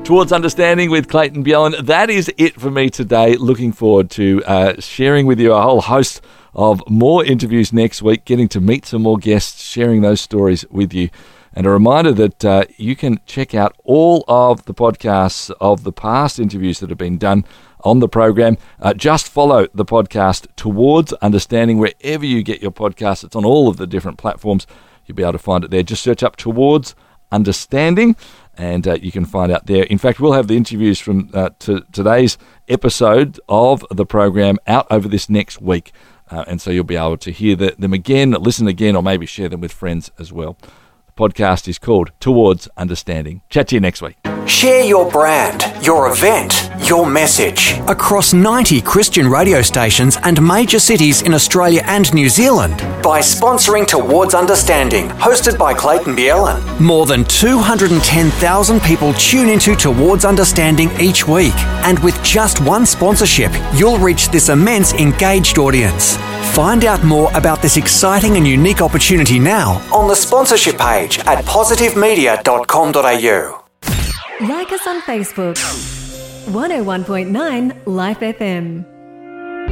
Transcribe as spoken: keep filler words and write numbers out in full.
Towards Understanding with Clayton Bjelland. That is it for me today. Looking forward to uh, sharing with you a whole host of more interviews next week, getting to meet some more guests, sharing those stories with you. And a reminder that uh, you can check out all of the podcasts of the past interviews that have been done on the program. Uh, just follow the podcast Towards Understanding wherever you get your podcasts. It's on all of the different platforms. You'll be able to find it there. Just search up Towards Understanding, and uh, you can find out there. In fact, we'll have the interviews from uh, t- today's episode of the program out over this next week, uh, and so you'll be able to hear the, them again, listen again, or maybe share them with friends as well. The podcast is called Towards Understanding. Chat to you next week. Share your brand, your event, your message across ninety Christian radio stations and major cities in Australia and New Zealand by sponsoring Towards Understanding, hosted by Clayton Bjelland. More than two hundred ten thousand people tune into Towards Understanding each week, and with just one sponsorship, you'll reach this immense engaged audience. Find out more about this exciting and unique opportunity now on the sponsorship page at positive media dot com dot a u. Like us on Facebook. one oh one point nine Life F M.